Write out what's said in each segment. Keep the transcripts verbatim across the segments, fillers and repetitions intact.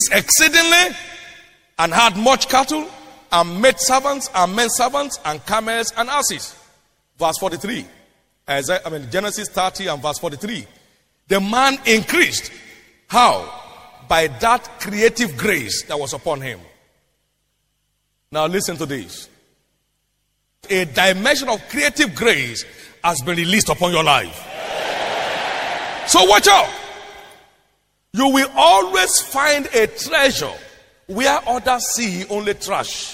exceedingly, and had much cattle, and maid servants, and men servants, and camels, and asses. Verse forty-three. Isaiah, I mean Genesis thirty and verse forty-three. The man increased. How? By that creative grace that was upon him. Now listen to this. A dimension of creative grace has been released upon your life. So watch out. You will always find a treasure where others see only trash.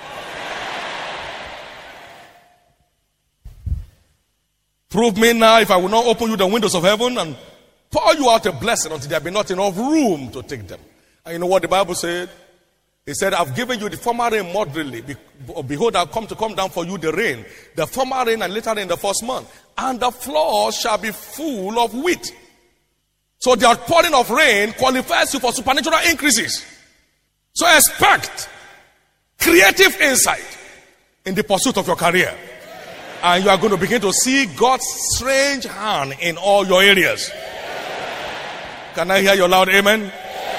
Prove me now if I will not open you the windows of heaven and pour you out a blessing until there be not enough room to take them. And you know what the Bible said? It said, I've given you the former rain moderately. Behold, I'll come to come down for you the rain. The former rain and later rain the first month. And the floor shall be full of wheat. So the outpouring of rain qualifies you for supernatural increases. So expect creative insight in the pursuit of your career. And you are going to begin to see God's strange hand in all your areas. Can I hear your loud amen?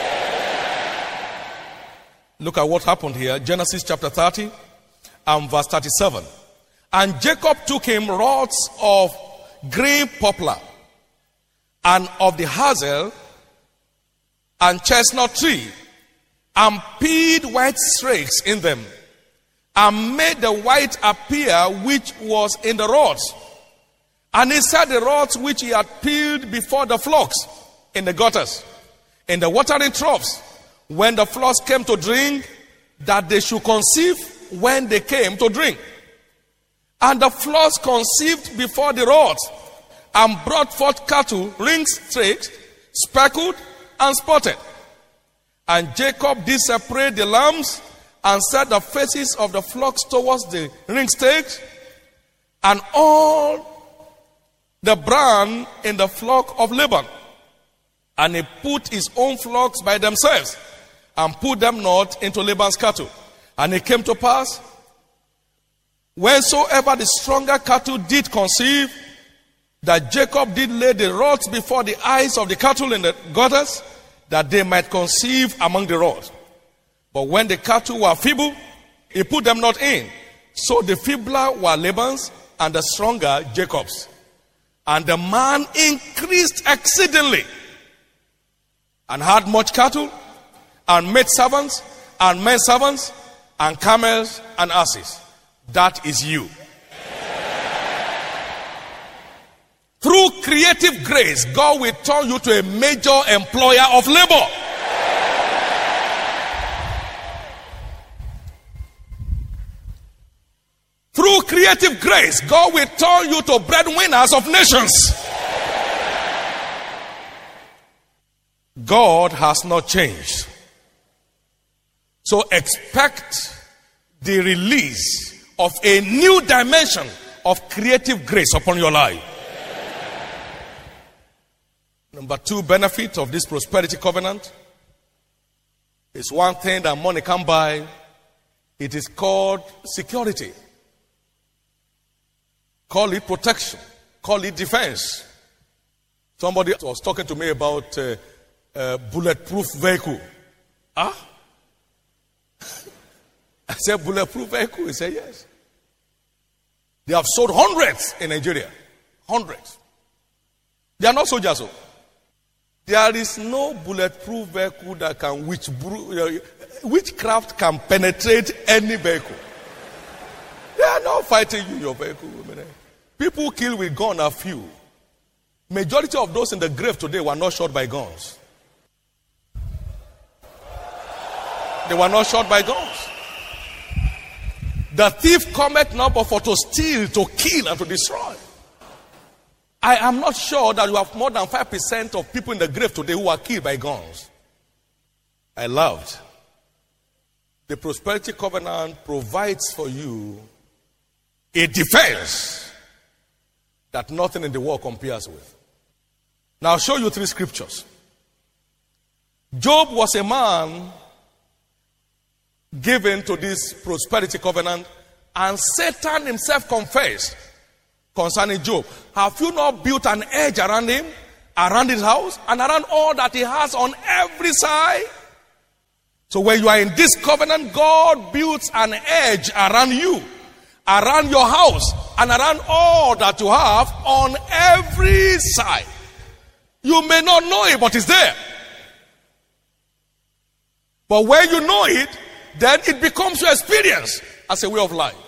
Look at what happened here. Genesis chapter thirty and verse thirty-seven. And Jacob took him rods of green poplar and of the hazel and chestnut tree, and peeled white streaks in them, and made the white appear which was in the rods. And he set the rods which he had peeled before the flocks in the gutters, in the watering troughs, when the flocks came to drink, that they should conceive when they came to drink. And the flocks conceived before the rods, and brought forth cattle, ring streaked, speckled, and spotted. And Jacob did separate the lambs, and set the faces of the flocks towards the ring stakes, and all the bran in the flock of Laban. And he put his own flocks by themselves, and put them not into Laban's cattle. And it came to pass, whensoever the stronger cattle did conceive, that Jacob did lay the rods before the eyes of the cattle in the gutters, that they might conceive among the rods. But when the cattle were feeble, he put them not in. So the feebler were Laban's, and the stronger Jacob's. And the man increased exceedingly, and had much cattle, and maid servants, and men servants, and camels, and asses. That is you. Through creative grace, God will turn you to a major employer of labor. Through creative grace, God will turn you to breadwinners of nations. God has not changed. So expect the release of a new dimension of creative grace upon your life. Number two benefit of this prosperity covenant is one thing that money can't buy. It is called security. Call it protection. Call it defense. Somebody was talking to me about uh, uh, bulletproof vehicle. Huh? I said, bulletproof vehicle? He said, yes. They have sold hundreds in Nigeria. Hundreds. They are not soldiers. So. There is no bulletproof vehicle that can, which, witchcraft can penetrate any vehicle. They are not fighting you, your vehicle. People killed with gun are few. Majority of those in the grave today were not shot by guns. They were not shot by guns. The thief cometh not but for to steal, to kill, and to destroy. I am not sure that you have more than five percent of people in the grave today who are killed by guns. I loved. The prosperity covenant provides for you a defense that nothing in the world compares with. Now I'll show you three scriptures. Job was a man given to this prosperity covenant, and Satan himself confessed concerning Job. Have you not built an edge around him, around his house, and around all that he has on every side? So when you are in this covenant, God builds an edge around you, around your house, and around all that you have on every side. You may not know it, but it's there. But when you know it, then it becomes your experience as a way of life.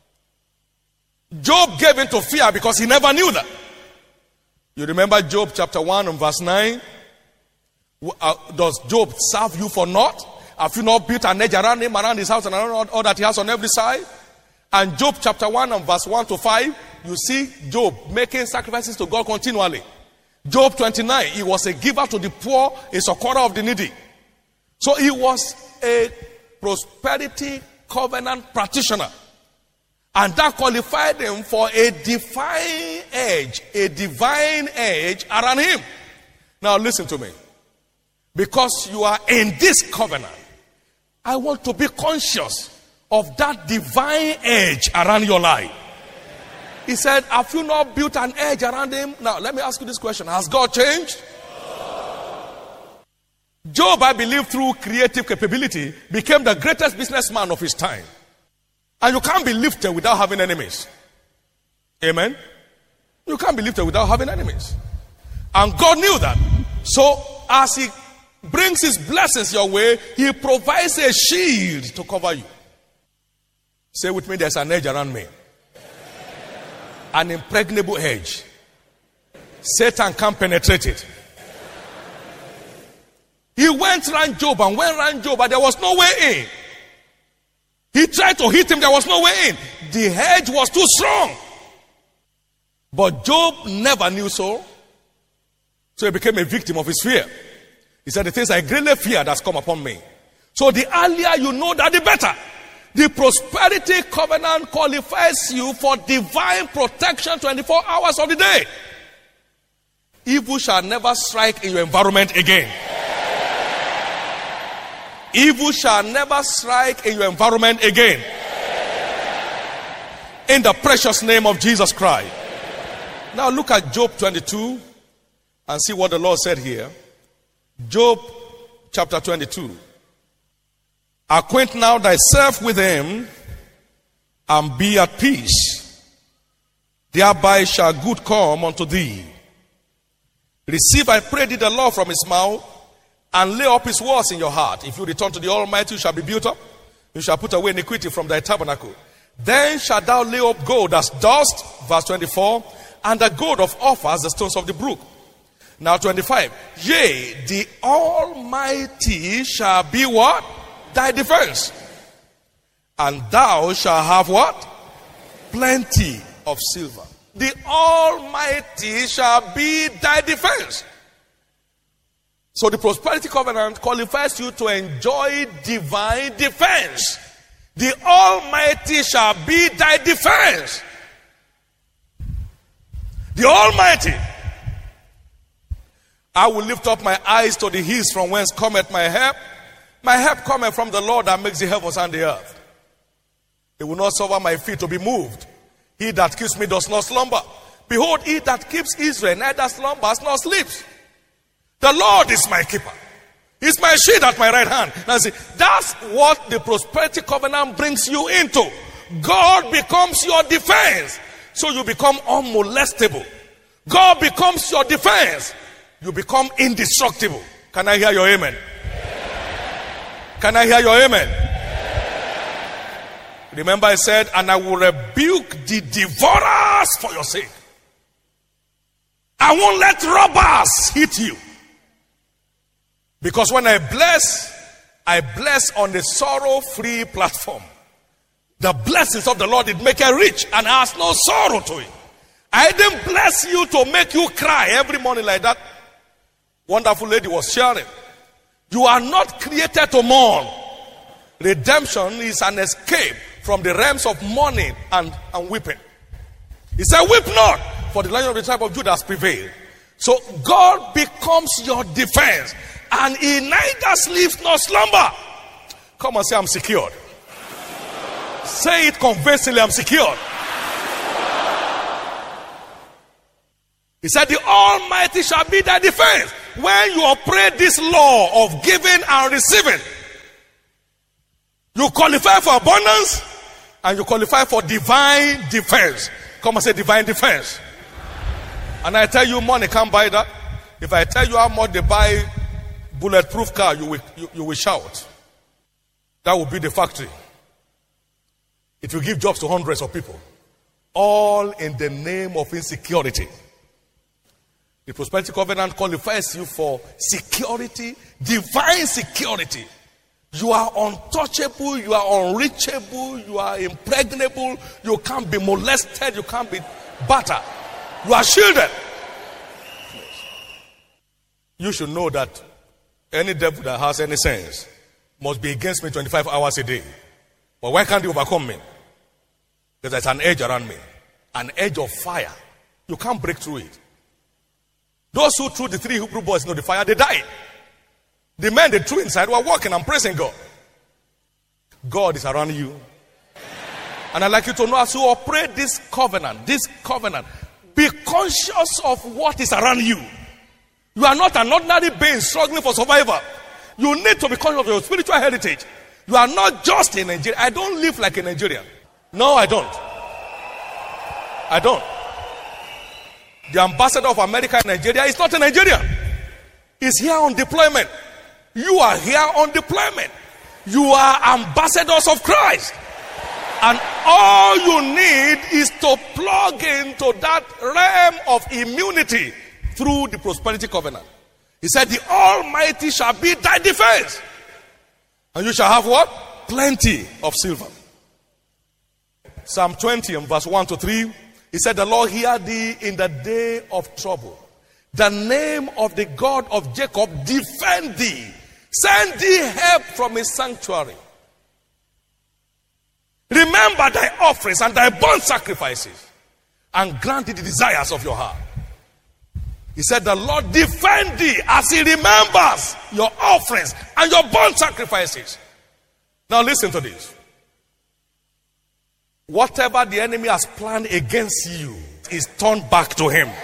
Job gave in to fear because he never knew that. You remember Job chapter one and verse nine? Uh, does Job serve you for naught? Have you not built an edge around him, around his house, and around all that he has on every side? And Job chapter one and verse one to five, you see Job making sacrifices to God continually. Job twenty-nine, he was a giver to the poor, a succorer of the needy. So he was a prosperity covenant practitioner. And that qualified him for a divine edge, a divine edge around him. Now listen to me. Because you are in this covenant, I want to be conscious of that divine edge around your life. He said, have you not built an edge around him? Now, let me ask you this question. Has God changed? Job, I believe, through creative capability, became the greatest businessman of his time. And you can't be lifted without having enemies. Amen? You can't be lifted without having enemies. And God knew that. So, as he brings his blessings your way, he provides a shield to cover you. Say with me, there's an edge around me. An impregnable edge. Satan can't penetrate it. He went around Job and went around Job, but there was no way in. He tried to hit him, there was no way in. The hedge was too strong. But Job never knew so. So he became a victim of his fear. He said, the things I greatly fear that's come upon me. So the earlier you know that, the better. The prosperity covenant qualifies you for divine protection twenty-four hours of the day. Evil shall never strike in your environment again. Evil shall never strike in your environment again. In the precious name of Jesus Christ. Now look at Job twenty-two and see what the Lord said here. Job chapter twenty-two. Acquaint now thyself with him and be at peace. Thereby shall good come unto thee. Receive, I pray thee, the law from his mouth, and lay up his words in your heart. If you return to the Almighty, you shall be built up. You shall put away iniquity from thy tabernacle. Then shalt thou lay up gold as dust, verse twenty-four, and the gold of Ophir as the stones of the brook. Now twenty-five. Yea, the Almighty shall be what? Thy defense. And thou shalt have what? Plenty of silver. The Almighty shall be thy defense. So the prosperity covenant qualifies you to enjoy divine defense. The Almighty shall be thy defense. The Almighty. I will lift up my eyes to the hills from whence cometh my help. My help cometh from the Lord that makes the heavens and the earth. He will not suffer my feet to be moved. He that keeps me does not slumber. Behold, he that keeps Israel neither slumbers nor sleeps. The Lord is my keeper. He's my shield at my right hand. Now see, that's what the prosperity covenant brings you into. God becomes your defense. So you become unmolestable. God becomes your defense. You become indestructible. Can I hear your amen? Can I hear your amen? Remember I said, and I will rebuke the devourers for your sake. I won't let robbers hit you. Because when I bless, I bless on the sorrow-free platform. The blessings of the Lord did make you rich and has no sorrow to it. I didn't bless you to make you cry every morning like that wonderful lady was sharing. You are not created to mourn. Redemption is an escape from the realms of mourning and, and weeping. He said, weep not, for the Lion of the tribe of Judah has prevailed. So God becomes your defense, and he neither sleeps nor slumber. Come and say, I'm secured. Say it convincingly, I'm secured. He said, the Almighty shall be thy defense. When you operate this law of giving and receiving, You qualify for abundance and you qualify for divine defense. Come and say divine defense. And I tell you, money can't buy that. If I tell you how much they buy bulletproof car, you will, you, you will shout. That will be the factory. It will give jobs to hundreds of people. All in the name of insecurity. The prosperity covenant qualifies you for security, divine security. You are untouchable, you are unreachable, you are impregnable, you can't be molested, you can't be battered. You are shielded. You should know that any devil that has any sense must be against me twenty-five hours a day. But why can't he overcome me? Because there's an edge around me. An edge of fire. You can't break through it. Those who threw the three Hebrew boys into the fire, they died. The men they threw inside were walking and praising God. God is around you. And I'd like you to know, as you operate this covenant, this covenant, be conscious of what is around you. You are not an ordinary being struggling for survival. You need to be conscious of your spiritual heritage. You are not just a Nigerian. I don't live like a Nigerian. No, I don't. I don't. The ambassador of America in Nigeria is not a Nigerian. He's here on deployment. You are here on deployment. You are ambassadors of Christ. And all you need is to plug into that realm of immunity through the prosperity covenant. He said, the Almighty shall be thy defense. And you shall have what? Plenty of silver. Psalm twenty and verse one to three. He said, the Lord hear thee in the day of trouble. The name of the God of Jacob defend thee. Send thee help from his sanctuary. Remember thy offerings and thy burnt sacrifices, and grant thee the desires of your heart. He said, the Lord defend thee as he remembers your offerings and your burnt sacrifices. Now listen to this. Whatever the enemy has planned against you is turned back to him.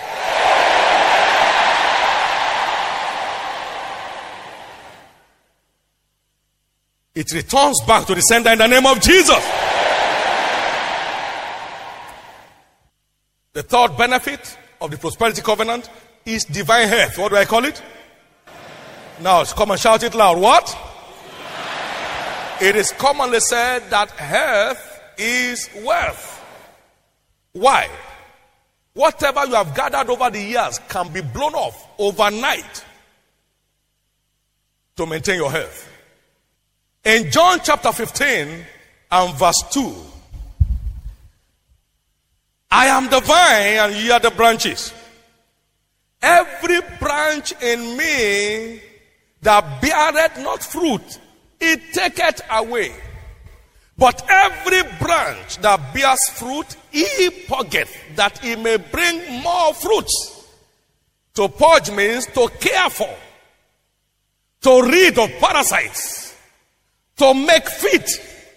It returns back to the sender in the name of Jesus. The third benefit of the prosperity covenant is divine health. What do I call it? Now, come and shout it loud. What? It is commonly said that health is wealth. Why? Whatever you have gathered over the years can be blown off overnight to maintain your health. In John chapter fifteen and verse two, I am the vine and ye are the branches. Every branch in me that beareth not fruit, it taketh away. But every branch that bears fruit, he purgeth, that he may bring more fruits. To purge means to care for, to rid of parasites, to make fit.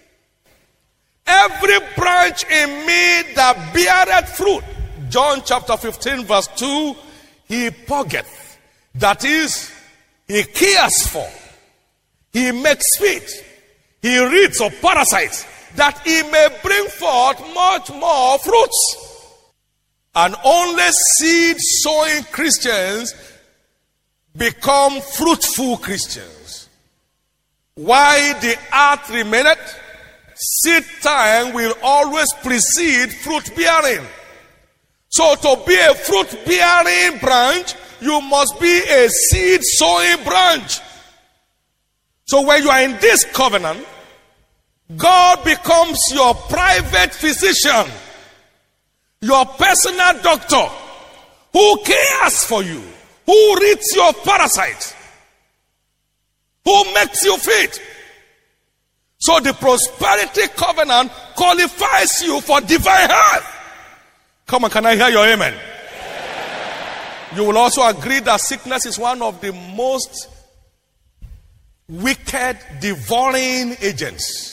Every branch in me that beareth fruit, John chapter fifteen verse two, he purgeth, that is, he cares for, he makes fit, he rids of parasites, that he may bring forth much more fruits. And only seed sowing Christians become fruitful Christians. While the earth remaineth, seed time will always precede fruit bearing. So to be a fruit bearing branch, you must be a seed sowing branch. So when you are in this covenant, God becomes your private physician, your personal doctor, who cares for you, who rids you of parasites, who makes you fit. So the prosperity covenant qualifies you for divine health. Come on, can I hear your amen? You will also agree that sickness is one of the most wicked, devouring agents.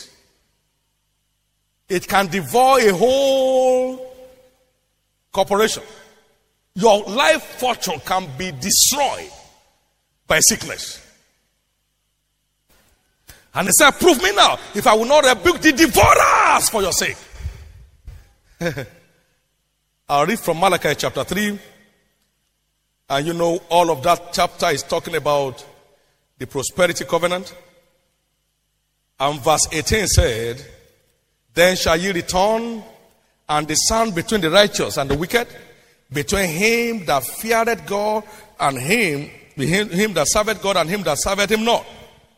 It can devour a whole corporation. Your life fortune can be destroyed by sickness. And he said, prove me now, if I will not rebuke the devourers for your sake. I'll read from Malachi chapter three. And you know, all of that chapter is talking about the prosperity covenant. And verse eighteen said, then shall ye return and discern between the righteous and the wicked, between him that feareth God and him, him, him that serveth God and him that serveth him not.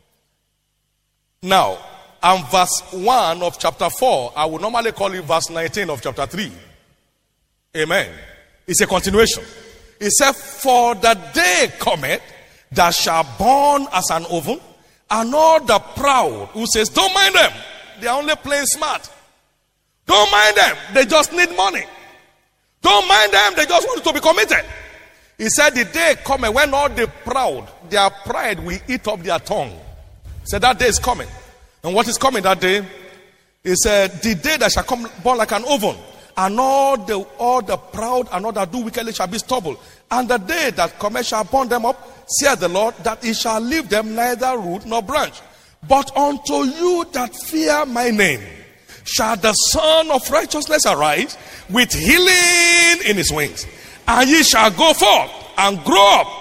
Now, and verse one of chapter four, I would normally call it verse nineteen of chapter three. Amen. It's a continuation. He said, for the day cometh that shall burn as an oven, and all the proud who says, don't mind them, they are only playing smart. Don't mind them, they just need money. Don't mind them, they just want to be committed. He said, the day cometh when all the proud, their pride will eat up their tongue. He said, that day is coming. And what is coming that day? He said, the day that shall come burn like an oven, and all the all the proud and all that do wickedly shall be stubble. And the day that cometh shall burn them up, saith the Lord, that he shall leave them neither root nor branch. But unto you that fear my name shall the Son of righteousness arise with healing in his wings. And ye shall go forth and grow up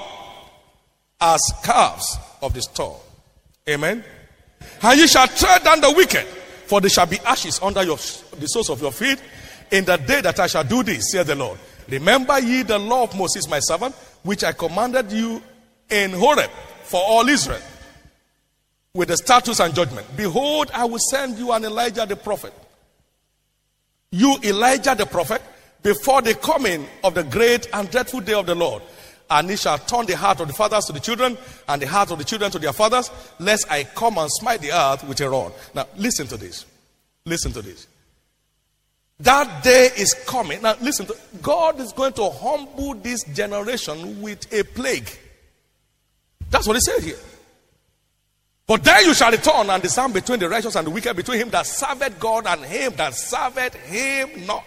as calves of the stall. Amen. And ye shall tread down the wicked, for they shall be ashes under your, the soles of your feet. In the day that I shall do this, saith the Lord, remember ye the law of Moses my servant, which I commanded you in Horeb for all Israel, with the statutes and judgment. Behold, I will send you an Elijah the prophet. You, Elijah the prophet, before the coming of the great and dreadful day of the Lord. And he shall turn the heart of the fathers to the children, and the heart of the children to their fathers, lest I come and smite the earth with a rod. Now, listen to this. Listen to this. That day is coming. Now, listen to, God is going to humble this generation with a plague. That's what he said here. But then you shall return and discern between the righteous and the wicked, between him that serveth God and him that serveth him not.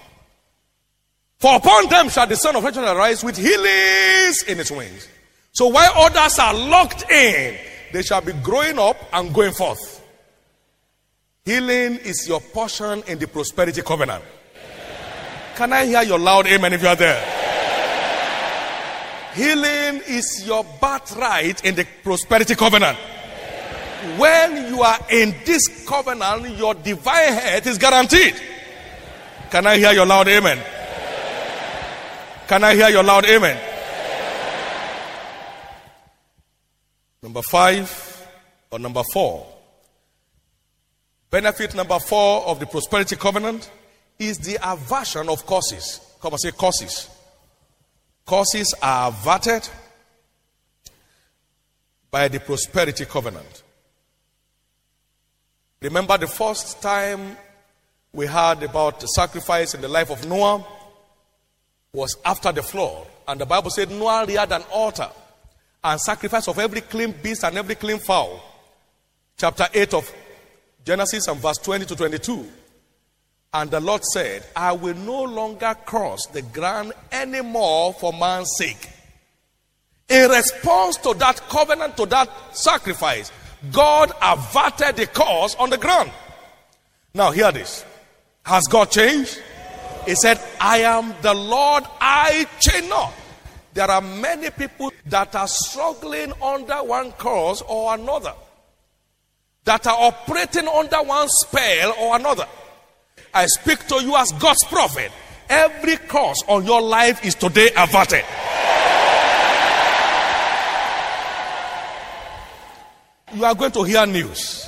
For upon them shall the Son of righteousness arise with healings in his wings. So while others are locked in, they shall be growing up and going forth. Healing is your portion in the prosperity covenant. Can I hear your loud amen if you are there? Healing is your birthright in the prosperity covenant. When you are in this covenant, your divine health is guaranteed. Can I hear your loud amen? Can I hear your loud amen? Number five or number four. Benefit number four of the prosperity covenant is the aversion of curses. Come and say curses. Curses are averted by the prosperity covenant. Remember the first time we heard about the sacrifice in the life of Noah was after the flood. And the Bible said Noah reared an altar and sacrifice of every clean beast and every clean fowl. Chapter eight of Genesis and verse twenty to twenty-two. And the Lord said, I will no longer curse the ground anymore for man's sake. In response to that covenant, to that sacrifice, God averted the curse on the ground. Now hear this. Has God changed? He said, I am the Lord, I change not. There are many people that are struggling under one curse or another, that are operating under one spell or another. I speak to you as God's prophet. Every curse on your life is today averted. You are going to hear news.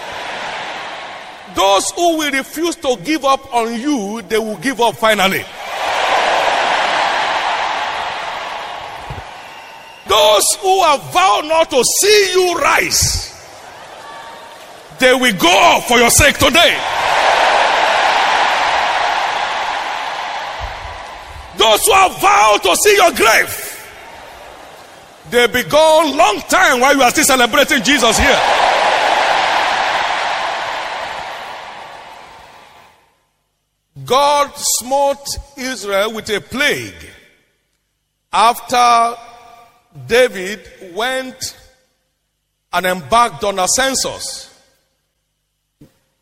Those who will refuse to give up on you, they will give up finally. Those who have vowed not to see you rise, they will go up for your sake today. Those who have vowed to see your grave, they'll be gone long time while you are still celebrating Jesus here. God smote Israel with a plague after David went and embarked on a census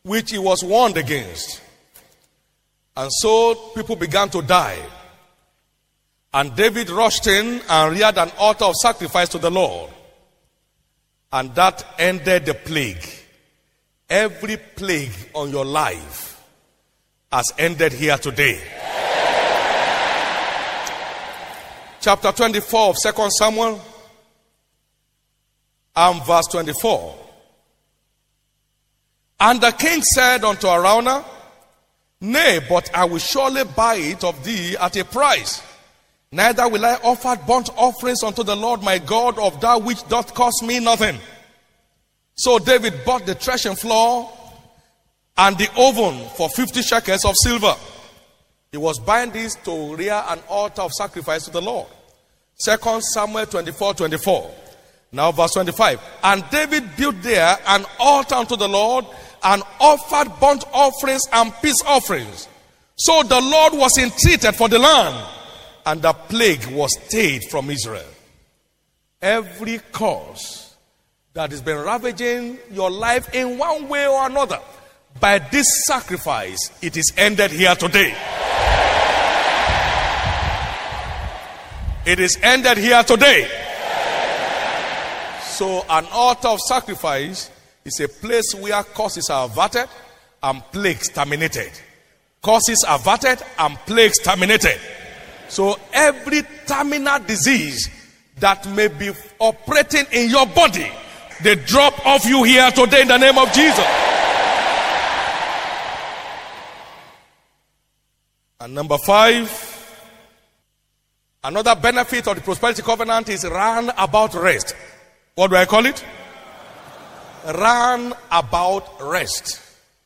which he was warned against. And so people began to die. And David rushed in and reared an altar of sacrifice to the Lord. And that ended the plague. Every plague on your life has ended here today. Chapter twenty-four of Second Samuel and verse twenty-four. And the king said unto Araunah, Nay, but I will surely buy it of thee at a price. Neither will I offer burnt offerings unto the Lord my God of that which doth cost me nothing. So David bought the threshing floor and the oven for fifty shekels of silver. He was buying this to rear an altar of sacrifice to the Lord. Second Samuel twenty-four twenty-four. Now verse twenty-five. And David built there an altar unto the Lord and offered burnt offerings and peace offerings. So the Lord was entreated for the land, and the plague was stayed from Israel. Every curse that has been ravaging your life in one way or another, by this sacrifice, it is ended here today. It is ended here today. So an altar of sacrifice is a place where curses are averted and plagues terminated. Curses averted and plagues terminated. So every terminal disease that may be operating in your body, they drop off you here today in the name of Jesus. And number five, another benefit of the prosperity covenant is roundabout rest. What do I call it? Roundabout rest.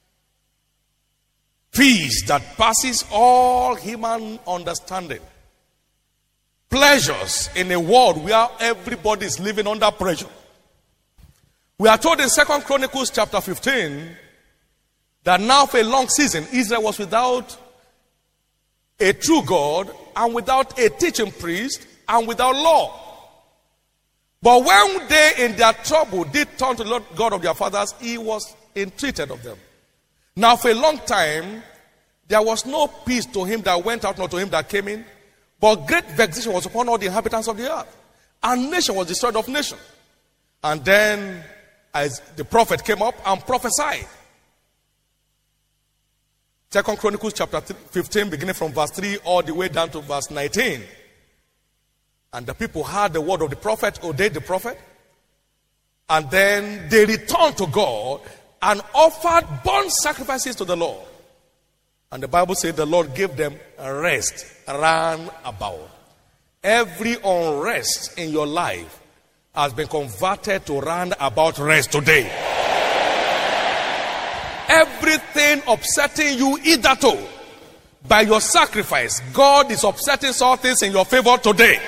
Peace that passes all human understanding. Pleasures in a world where everybody is living under pressure. We are told in Second Chronicles chapter fifteen that now for a long season Israel was without a true God and without a teaching priest and without law. But when they in their trouble did turn to the Lord God of their fathers, he was entreated of them. Now for a long time there was no peace to him that went out, nor to him that came in. But great vexation was upon all the inhabitants of the earth. And nation was destroyed of nation. And then as the prophet came up and prophesied. Second Chronicles chapter fifteen, beginning from verse three all the way down to verse nineteen. And the people heard the word of the prophet, obeyed the prophet. And then they returned to God and offered burnt sacrifices to the Lord. And the Bible said the Lord gave them rest round about. Every unrest in your life has been converted to round about rest today. Everything upsetting you hitherto, by your sacrifice, God is upsetting some things in your favor today.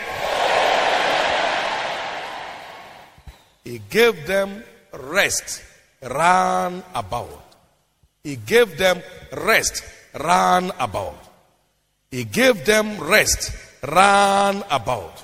He gave them rest round about. He gave them rest round about. He gave them rest round about.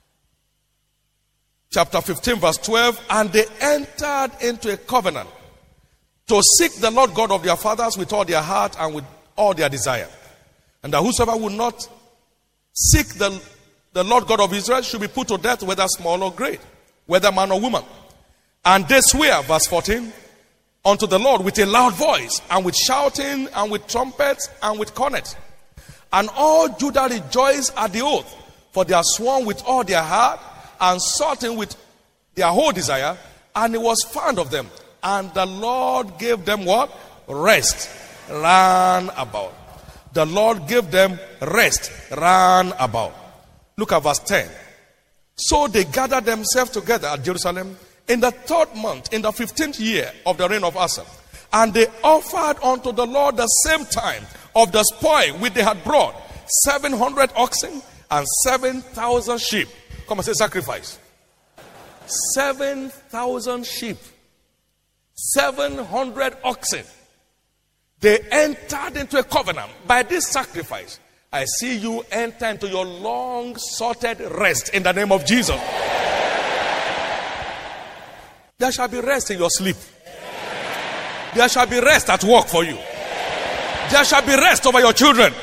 Chapter fifteen verse twelve. And they entered into a covenant to seek the Lord God of their fathers with all their heart and with all their desire. And that whosoever would not seek the, the Lord God of Israel should be put to death, whether small or great, whether man or woman. And they swear, verse fourteen, unto the Lord with a loud voice, and with shouting, and with trumpets, and with cornets. And all Judah rejoiced at the oath, for they are sworn with all their heart, and sought him with their whole desire, and he was found of them. And the Lord gave them what? Rest round about. The Lord gave them rest round about. Look at verse ten. So they gathered themselves together at Jerusalem in the third month, in the fifteenth year of the reign of Asa. And they offered unto the Lord the same time of the spoil which they had brought, seven hundred oxen and seven thousand sheep. Come and say sacrifice. Seven thousand sheep. Seven hundred oxen. They entered into a covenant. By this sacrifice, I see you enter into your long sorted rest in the name of Jesus. There shall be rest in your sleep. There shall be rest at work for you. There shall be rest over your children.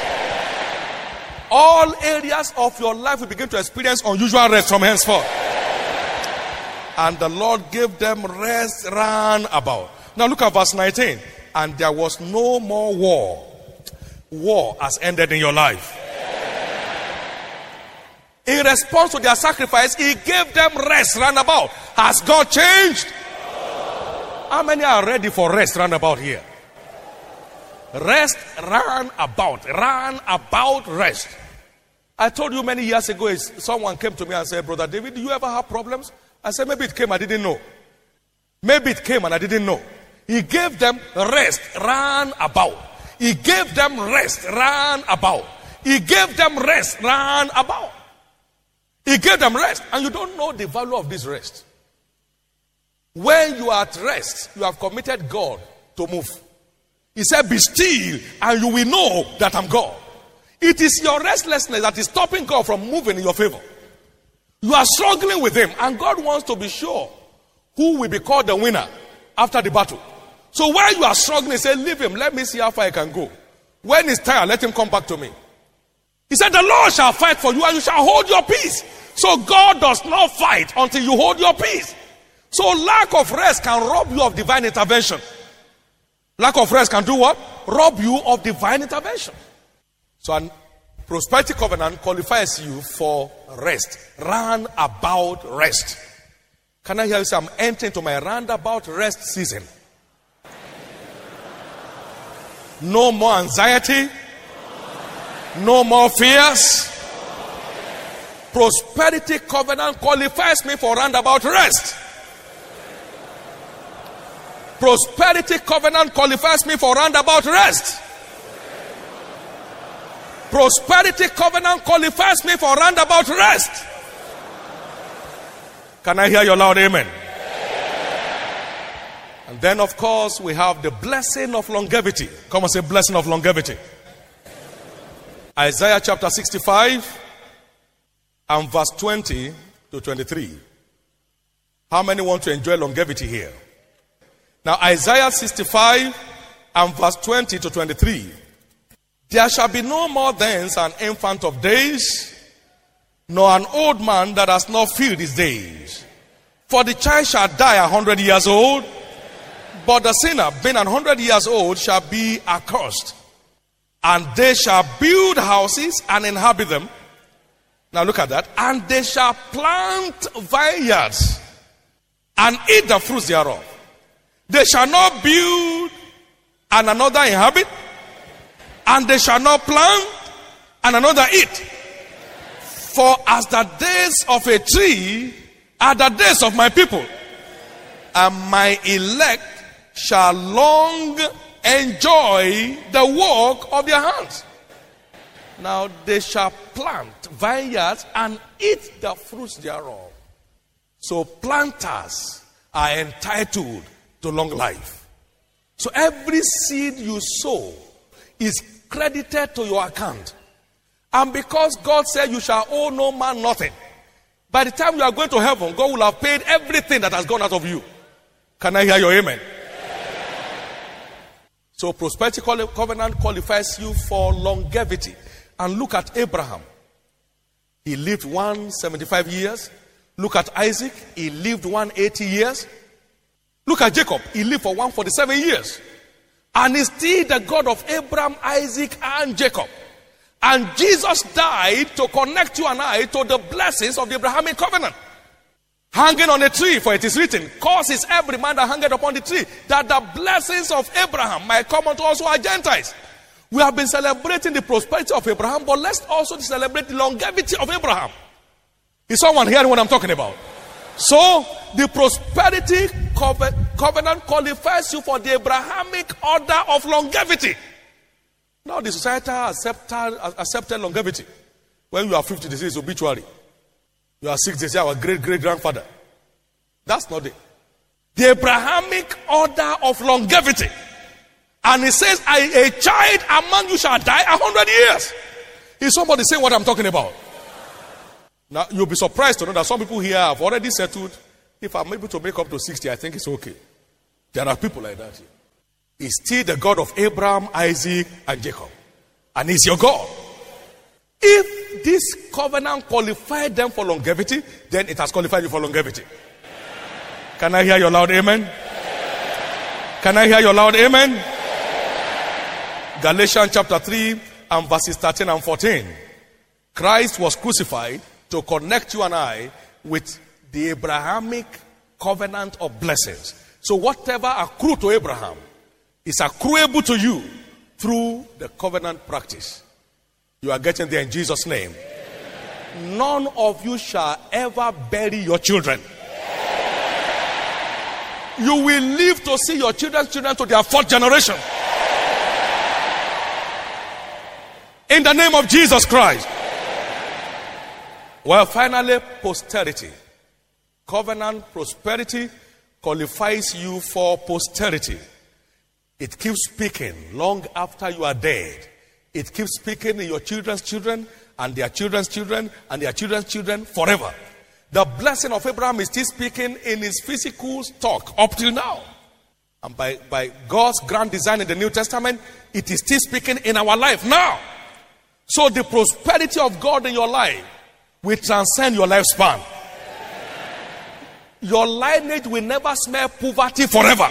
All areas of your life will begin to experience unusual rest from henceforth. And the Lord gave them rest round about. Now look at verse nineteen. And there was no more war. War has ended in your life. In response to their sacrifice, he gave them rest round about. Has God changed? How many are ready for rest round about here? Rest round about. Round about rest. I told you many years ago, someone came to me and said, Brother David, do you ever have problems? I said, maybe it came, I didn't know. Maybe it came and I didn't know. He gave them rest round about. He gave them rest round about. He gave them rest round about. He gave them rest. And you don't know the value of this rest. When you are at rest, you have committed God to move. He said, be still and you will know that I'm God. It is your restlessness that is stopping God from moving in your favor. You are struggling with him and God wants to be sure who will be called the winner after the battle. So while you are struggling, say, leave him. Let me see how far I can go. When he's tired, let him come back to me. He said, the Lord shall fight for you and you shall hold your peace. So God does not fight until you hold your peace. So lack of rest can rob you of divine intervention. Lack of rest can do what? Rob you of divine intervention. So a prosperity covenant qualifies you for rest. Round about rest. Can I hear you say, I'm entering into my roundabout rest season. No more anxiety. No more fears. Prosperity covenant qualifies me for roundabout rest. Prosperity covenant qualifies me for roundabout rest. Prosperity covenant qualifies me for roundabout rest. Can I hear your loud amen? And then of course we have the blessing of longevity. Come and say blessing of longevity. Isaiah chapter sixty-five and verse twenty to twenty-three. How many want to enjoy longevity here? Now Isaiah sixty-five and verse twenty to twenty-three. There shall be no more thence an infant of days, nor an old man that has not filled his days. For the child shall die a hundred years old, but the sinner being an hundred years old shall be accursed. And they shall build houses and inhabit them. Now look at that. And they shall plant vineyards and eat the fruits thereof. They shall not build and another inhabit, and they shall not plant and another eat. For as the days of a tree are the days of my people, and my elect shall long enjoy the work of their hands. Now they shall plant vineyards and eat the fruits thereof. So planters are entitled to long life. So every seed you sow is credited to your account. And because God said you shall owe no man nothing, by the time you are going to heaven, God will have paid everything that has gone out of you. Can I hear your amen? So prosperity covenant qualifies you for longevity. And look at Abraham. He lived one hundred seventy-five years. Look at Isaac. He lived one hundred eighty years. Look at Jacob. He lived for one hundred forty-seven years. And he's still the God of Abraham, Isaac, and Jacob. And Jesus died to connect you and I to the blessings of the Abrahamic covenant. Hanging on a tree, for it is written, causes every man that hangeth upon the tree, that the blessings of Abraham might come unto us who are Gentiles. We have been celebrating the prosperity of Abraham, but let's also celebrate the longevity of Abraham. Is someone hearing what I'm talking about? So, the prosperity covenant qualifies you for the Abrahamic order of longevity. Now, the society accepted, accepted longevity. When you are fifty, they say it's obituary. You are six, they say our great-great-grandfather. That's not it. The Abrahamic order of longevity. And it says, a, a child among you shall die a hundred years. Is somebody saying what I'm talking about? Now, you'll be surprised to know that some people here have already settled. If I'm able to make up to sixty, I think it's okay. There are people like that here. is still the God of Abraham, Isaac, and Jacob. And he's your God. If this covenant qualified them for longevity, then it has qualified you for longevity. Can I hear your loud amen? Can I hear your loud amen? Galatians chapter three and verses thirteen and fourteen. Christ was crucified to connect you and I with the Abrahamic covenant of blessings. So whatever accrued to Abraham is accruable to you through the covenant practice. You are getting there in Jesus' name. None of you shall ever bury your children. You will live to see your children's children to their fourth generation. In the name of Jesus Christ. Well, finally, posterity. Covenant prosperity qualifies you for posterity. It keeps speaking long after you are dead. It keeps speaking in your children's children and their children's children and their children's children forever. The blessing of Abraham is still speaking in his physical stock up till now. And by, by God's grand design in the New Testament, it is still speaking in our life now. So the prosperity of God in your life will transcend your lifespan. Your lineage will never smell poverty forever.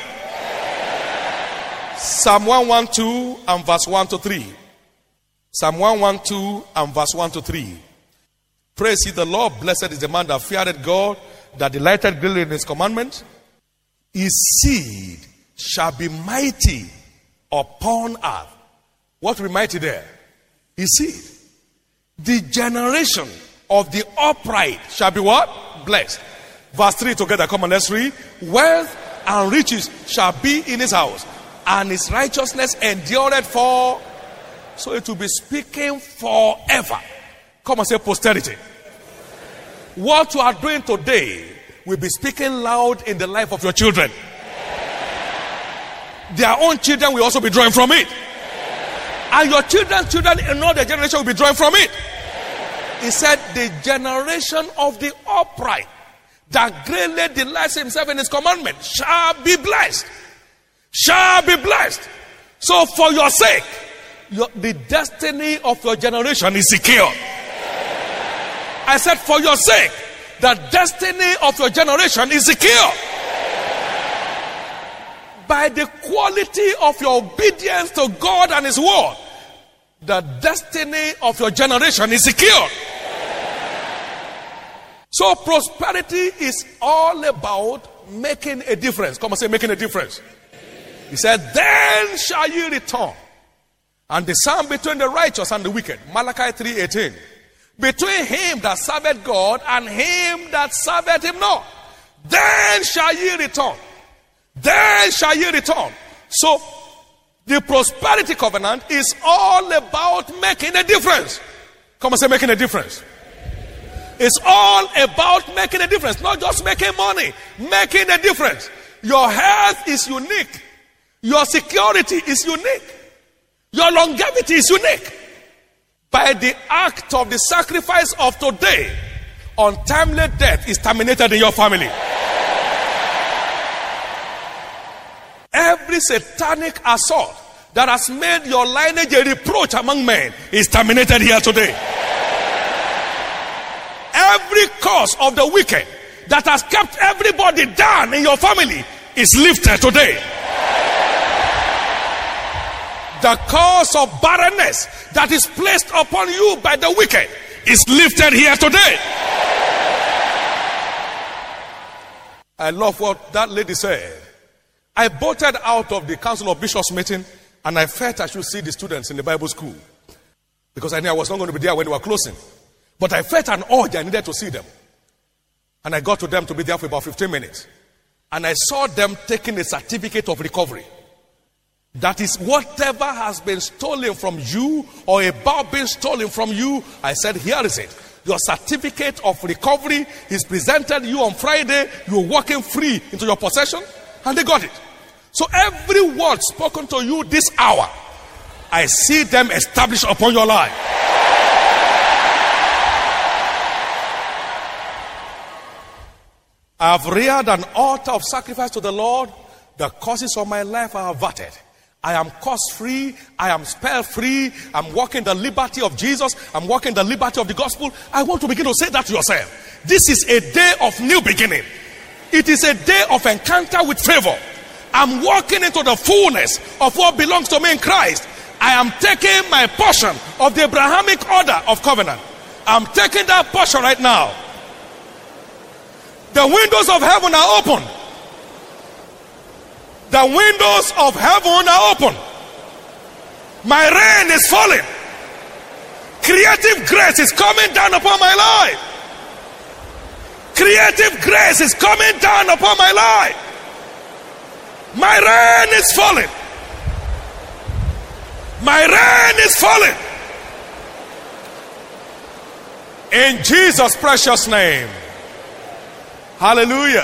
Psalm one twelve and verse one to three. Psalm one twelve and verse one to three. Praise ye the Lord, blessed is the man that feared God, that delighted greatly in his commandment. His seed shall be mighty upon earth. What will be mighty there? His seed. The generation of the upright shall be what? Blessed. Verse three together, come on, let's read. Wealth and riches shall be in his house, and his righteousness endureth for. So it will be speaking forever. Come and say posterity. What you are doing today will be speaking loud in the life of your children. Their own children will also be drawing from it. And your children's children in another generation will be drawing from it. He said, the generation of the upright that greatly delights himself in his commandment shall be blessed. Shall be blessed. So for your sake, your, the destiny of your generation is secure. I said, for your sake, the destiny of your generation is secure. By the quality of your obedience to God and his word, the destiny of your generation is secure. So prosperity is all about making a difference. Come and say, making a difference. He said, then shall ye return. And the sum between the righteous and the wicked. Malachi three eighteen. Between him that serveth God and him that serveth him not. Then shall ye return. Then shall ye return. So, the prosperity covenant is all about making a difference. Come and say, making a difference. It's all about making a difference. Not just making money. Making a difference. Your health is unique. Your security is unique. Your longevity is unique. By the act of the sacrifice of today, untimely death is terminated in your family. Every satanic assault that has made your lineage a reproach among men is terminated here today. Every curse of the wicked that has kept everybody down in your family is lifted today. The curse of barrenness that is placed upon you by the wicked is lifted here today. I love what that lady said. I bolted out of the Council of Bishops meeting and I felt I should see the students in the Bible school. Because I knew I was not going to be there when they were closing. But I felt an urge, I needed to see them. And I got to them to be there for about fifteen minutes. And I saw them taking a certificate of recovery. That is, whatever has been stolen from you or about being stolen from you, I said, here is it. Your certificate of recovery is presented you on Friday. You're walking free into your possession. And they got it. So every word spoken to you this hour, I see them established upon your life. I have reared an altar of sacrifice to the Lord. The causes of my life are averted. I am cost-free. I am spell-free. I'm walking the liberty of Jesus. I'm walking the liberty of the gospel. I want to begin to say that to yourself. This is a day of new beginning. It is a day of encounter with favor. I'm walking into the fullness of what belongs to me in Christ. I am taking my portion of the Abrahamic order of covenant. I'm taking that portion right now. The windows of heaven are open. The windows of heaven are open. My rain is falling. Creative grace is coming down upon my life. Creative grace is coming down upon my life. My rain is falling. My rain is falling. In Jesus' precious name. Hallelujah.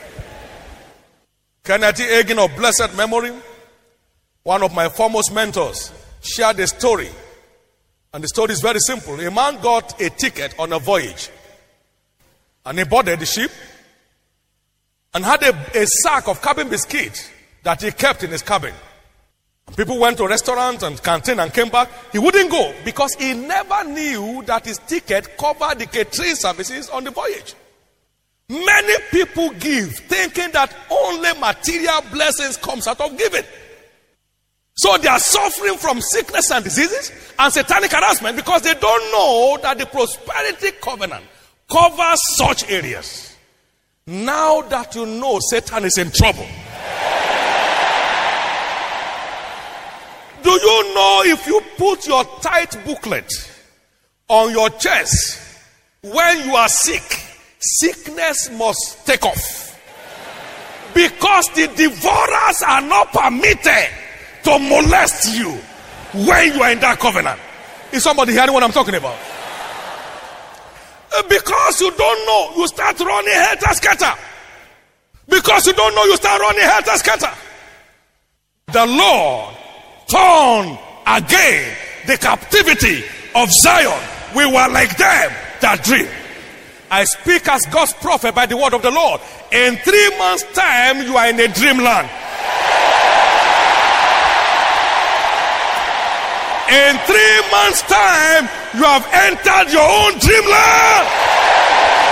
Kenneth Hagin of blessed memory, one of my foremost mentors, shared a story. And the story is very simple. A man got a ticket on a voyage. And he boarded the ship and had a, a sack of cabin biscuits that he kept in his cabin. And people went to restaurants and canteen and came back. He wouldn't go because he never knew that his ticket covered the catering services on the voyage. Many people give thinking that only material blessings comes out of giving. So they are suffering from sickness and diseases and satanic harassment because they don't know that the prosperity covenant covers such areas. Now that you know Satan is in trouble. Do you know if you put your tithe booklet on your chest when you are sick, sickness must take off? Because the devourers are not permitted to molest you when you are in that covenant. Is somebody hearing what I'm talking about? Because you don't know, you start running helter-skelter. Because you don't know, you start running helter-skelter. The Lord turn again the captivity of Zion. We were like them that dream. I speak as God's prophet by the word of the Lord. In three months' time, you are in a dreamland. In three months' time, you have entered your own dreamland.